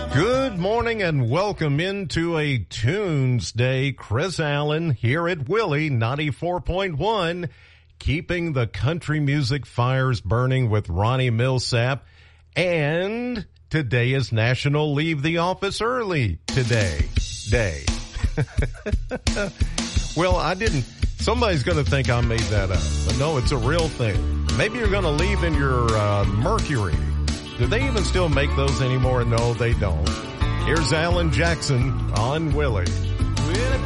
Good morning and welcome into a Tunes Day. Chris Allen here at Willie 94.1, keeping the country music fires burning with Ronnie Millsap. And today is National Leave the Office Early Day. Well, somebody's going to think I made that up, but no, it's a real thing. Maybe you're going to leave in your Mercury. Do they even still make those anymore? No, they don't. Here's Alan Jackson on Willie.